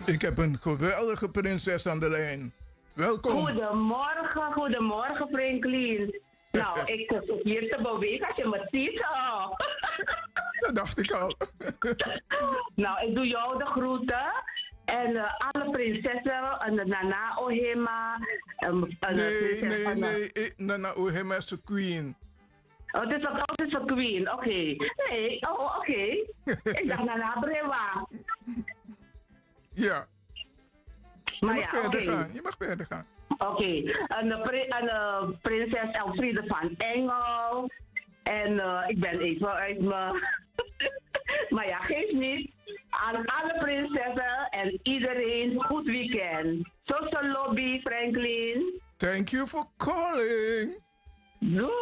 Ik heb een geweldige prinses aan de lijn. Welkom. Goedemorgen Franklin. Nou, ik zit hier te bewegen als je me ziet. Oh. Dat dacht ik al. Nou, ik doe jou de groeten. En alle prinsessen, en de Nana Ohema. Nee. Nana Ohema is een queen. Oh, het is een queen, oké. Nee, oké. Ik dacht Nana Brewa. Ja. Maar Je mag verder gaan. Oké. En prinses Elfriede van Engel. En ik ben even uit mijn... Maar ja, geeft niet. Aan alle prinsessen en iedereen goed weekend. Social lobby, Franklin. Thank you for calling. Doei.